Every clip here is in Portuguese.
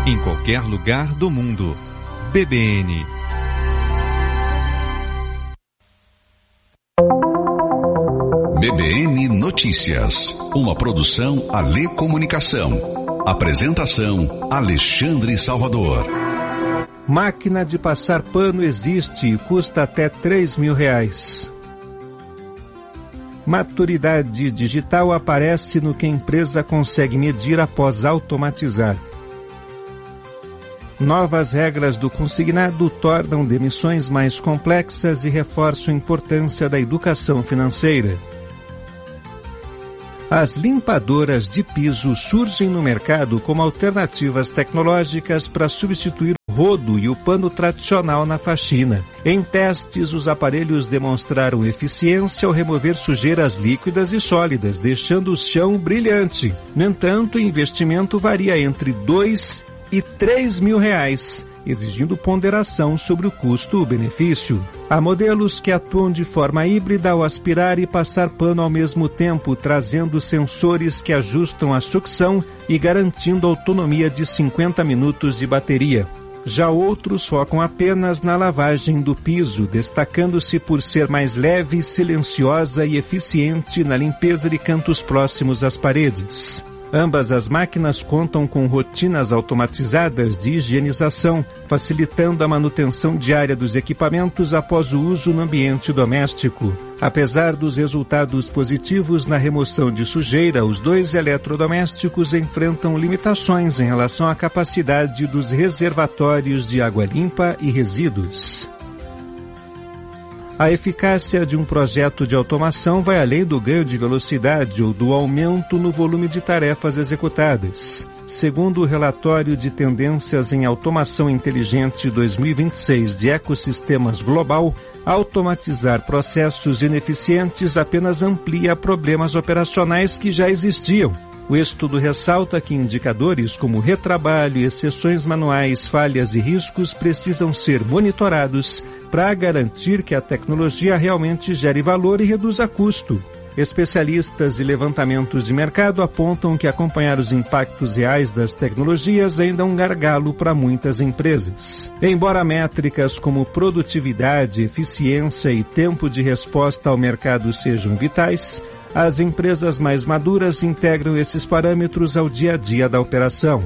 em qualquer lugar do mundo. BBN. BBN Notícias, uma produção Alê Comunicação. Apresentação Alexandre Salvador. Máquina de passar pano existe e custa até R$3.000. Maturidade digital aparece no que a empresa consegue medir após automatizar. Novas regras do consignado tornam demissões mais complexas e reforçam a importância da educação financeira. As limpadoras de piso surgem no mercado como alternativas tecnológicas para substituir o rodo e o pano tradicional na faxina. Em testes, os aparelhos demonstraram eficiência ao remover sujeiras líquidas e sólidas, deixando o chão brilhante. No entanto, o investimento varia entre R$2.000 e R$3.000, exigindo ponderação sobre o custo-benefício. Há modelos que atuam de forma híbrida ao aspirar e passar pano ao mesmo tempo, trazendo sensores que ajustam a sucção e garantindo autonomia de 50 minutos de bateria. Já outros focam apenas na lavagem do piso, destacando-se por ser mais leve, silenciosa e eficiente na limpeza de cantos próximos às paredes. Ambas as máquinas contam com rotinas automatizadas de higienização, facilitando a manutenção diária dos equipamentos após o uso no ambiente doméstico. Apesar dos resultados positivos na remoção de sujeira, os dois eletrodomésticos enfrentam limitações em relação à capacidade dos reservatórios de água limpa e resíduos. A eficácia de um projeto de automação vai além do ganho de velocidade ou do aumento no volume de tarefas executadas. Segundo o relatório de Tendências em Automação Inteligente 2026 de Ecossistemas Global, automatizar processos ineficientes apenas amplia problemas operacionais que já existiam. O estudo ressalta que indicadores como retrabalho, exceções manuais, falhas e riscos precisam ser monitorados para garantir que a tecnologia realmente gere valor e reduza custo. Especialistas e levantamentos de mercado apontam que acompanhar os impactos reais das tecnologias ainda é um gargalo para muitas empresas. Embora métricas como produtividade, eficiência e tempo de resposta ao mercado sejam vitais, as empresas mais maduras integram esses parâmetros ao dia a dia da operação.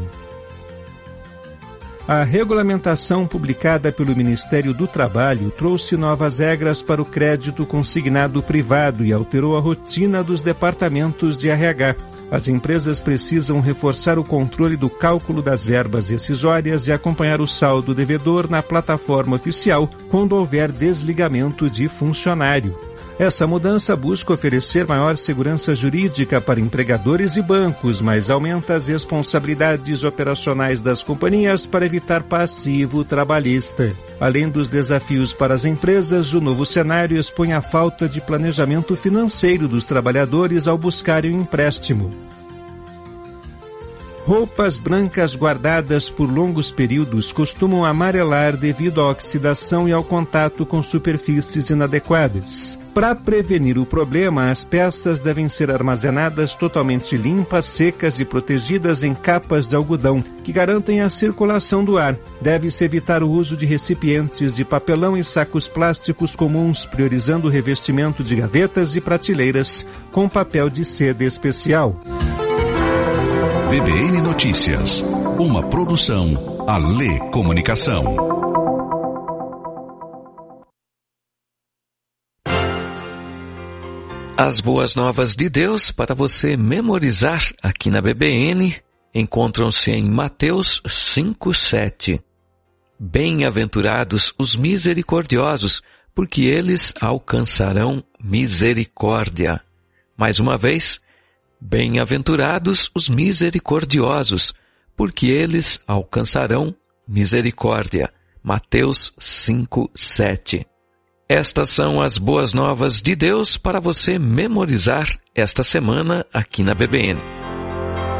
A regulamentação publicada pelo Ministério do Trabalho trouxe novas regras para o crédito consignado privado e alterou a rotina dos departamentos de RH. As empresas precisam reforçar o controle do cálculo das verbas rescisórias e acompanhar o saldo devedor na plataforma oficial quando houver desligamento de funcionário. Essa mudança busca oferecer maior segurança jurídica para empregadores e bancos, mas aumenta as responsabilidades operacionais das companhias para evitar passivo trabalhista. Além dos desafios para as empresas, o novo cenário expõe a falta de planejamento financeiro dos trabalhadores ao buscarem um empréstimo. Roupas brancas guardadas por longos períodos costumam amarelar devido à oxidação e ao contato com superfícies inadequadas. Para prevenir o problema, as peças devem ser armazenadas totalmente limpas, secas e protegidas em capas de algodão, que garantem a circulação do ar. Deve-se evitar o uso de recipientes de papelão e sacos plásticos comuns, priorizando o revestimento de gavetas e prateleiras com papel de seda especial. BBN Notícias, uma produção Alê Comunicação. As boas novas de Deus para você memorizar aqui na BBN encontram-se em Mateus 5:7. Bem-aventurados os misericordiosos, porque eles alcançarão misericórdia. Mais uma vez, bem-aventurados os misericordiosos, porque eles alcançarão misericórdia. Mateus 5:7. Estas são as boas novas de Deus para você memorizar esta semana aqui na BBN.